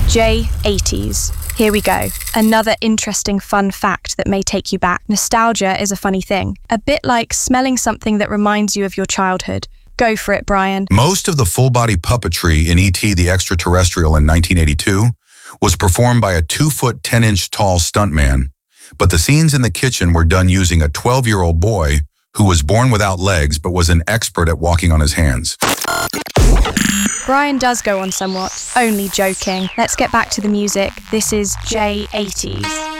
J80s. Here we go. Another interesting fun fact that may take you back. Nostalgia is a funny thing. A bit like smelling something that reminds you of your childhood. Go for it, Brian. Most of the full-body puppetry in E.T. the Extraterrestrial in 1982 was performed by a 2-foot 10-inch tall stuntman, but the scenes in the kitchen were done using a 12-year-old boy who was born without legs but was an expert at walking on his hands. Brian does go on somewhat. Only joking. Let's get back to the music. This is J80s.